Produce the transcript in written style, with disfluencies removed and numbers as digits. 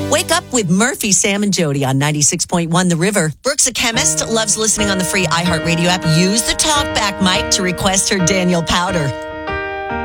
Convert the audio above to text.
Wake up with Murphy, Sam, and Jody on 96.1 The River. Brooke's a chemist, loves listening on the free iHeartRadio app. Use the talkback mic to request her Daniel powder.